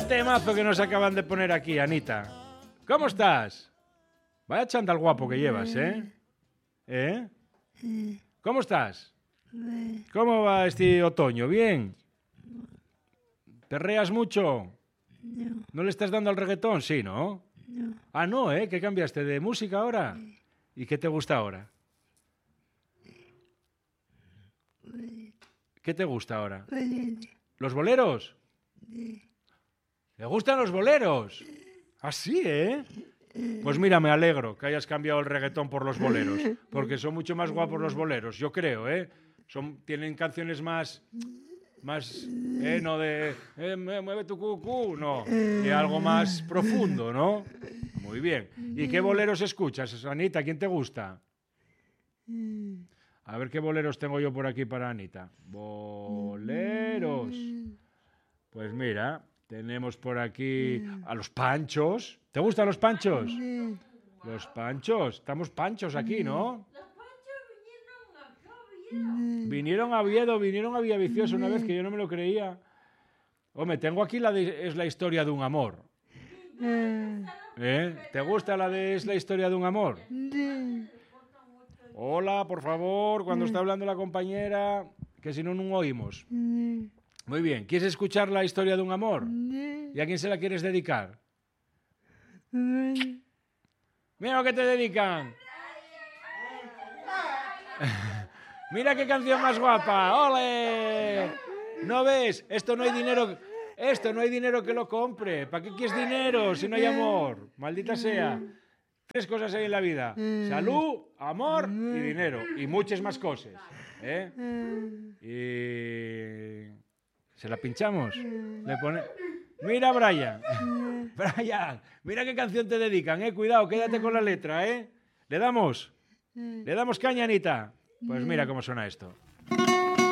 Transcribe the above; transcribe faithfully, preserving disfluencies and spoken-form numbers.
temazo que nos acaban de poner aquí, Anita. ¿Cómo estás? Vaya chándal guapo que llevas, ¿eh? ¿Eh? ¿Cómo estás? ¿Cómo va este otoño? ¿Bien? ¿Perreas mucho? No. ¿No le estás dando al reggaetón? Sí, ¿no? No. Ah, no, ¿eh? ¿Qué cambiaste de música ahora? ¿Y qué te gusta ahora? ¿Qué te gusta ahora? ¿Los boleros? ¿Le gustan los boleros? ¿Ah, sí, eh? Pues mira, me alegro que hayas cambiado el reggaetón por los boleros, porque son mucho más guapos los boleros, yo creo, ¿eh? Son, tienen canciones más... más, eh, no de, eh, mueve tu cucú, no, de algo más profundo, ¿no? Muy bien. ¿Y qué boleros escuchas, Anita? ¿Quién te gusta? A ver qué boleros tengo yo por aquí para Anita. Boleros. Pues mira, tenemos por aquí a los Panchos. ¿Te gustan los Panchos? Los Panchos. Estamos Panchos aquí, ¿no? Vinieron a Oviedo, vinieron a Villaviciosa una vez que yo no me lo creía. Hombre, tengo aquí la de Es la historia de un amor. ¿Eh? ¿Te gusta la de Es la historia de un amor? Hola, por favor, cuando está hablando la compañera, que si no, no oímos. Muy bien, ¿quieres escuchar la historia de un amor? ¿Y a quién se la quieres dedicar? Mira lo que te dedican. Mira qué canción más guapa. ¡Ole! ¿No ves? Esto no hay dinero, esto no hay dinero que lo compre. ¿Para qué quieres dinero si no hay amor? Maldita sea. Tres cosas hay en la vida: salud, amor y dinero. Y muchas más cosas. ¿Eh? Y... ¿se la pinchamos? Le pone... Mira, Brian. Brian, mira qué canción te dedican, ¿eh? Cuidado, quédate con la letra, ¿eh? ¿Le damos? ¿Le damos caña, Anita? Pues mira cómo suena esto.